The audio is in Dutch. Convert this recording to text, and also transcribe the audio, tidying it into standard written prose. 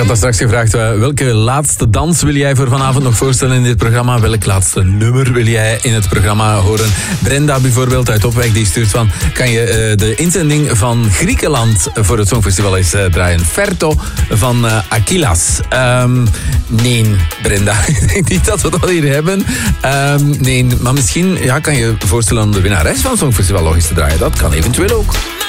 had daar straks gevraagd, welke laatste dans wil jij voor vanavond nog voorstellen in dit programma? Welk laatste nummer wil jij in het programma horen? Brenda bijvoorbeeld uit Opwijk, die stuurt van, kan je de inzending van Griekenland voor het Songfestival eens draaien? Ferto van Aquilas. Nee, Brenda, ik denk niet dat we dat hier hebben. Nee, maar misschien kan je voorstellen om de winnares van het Songfestival nog eens te draaien. Dat kan eventueel ook.